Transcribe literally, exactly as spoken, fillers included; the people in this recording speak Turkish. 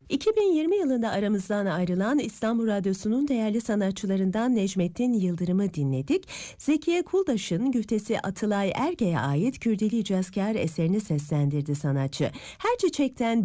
iki bin yirmi yılında aramızdan ayrılan İstanbul Radyosu'nun değerli sanatçılarından Necmettin Yıldırım'ı dinledik. Zekiye Kuldaş'ın güftesi Atılay Erge'ye ait Kürdili Cazkar eserini seslendirdi sanatçı. Her çiçekten